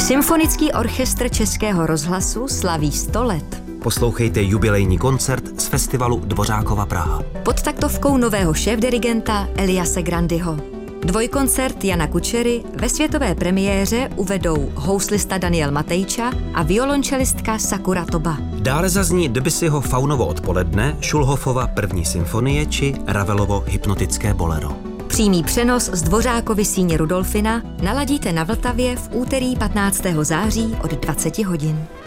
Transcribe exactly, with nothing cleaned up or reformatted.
Symfonický orchestr Českého rozhlasu slaví sto let. Poslouchejte jubilejní koncert z festivalu Dvořákova Praha. Pod taktovkou nového šéfdirigenta Eliase Grandyho. Dvojkoncert Jana Kučery ve světové premiéře uvedou houslista Daniel Matejča a violončelistka Sakura Toba. Dále zazní Debussyho Faunovo odpoledne, Schulhoffova první symfonie či Ravelovo hypnotické bolero. Přímý přenos z Dvořákovy síně Rudolfina naladíte na Vltavě v úterý patnáctého září od dvaceti hodin.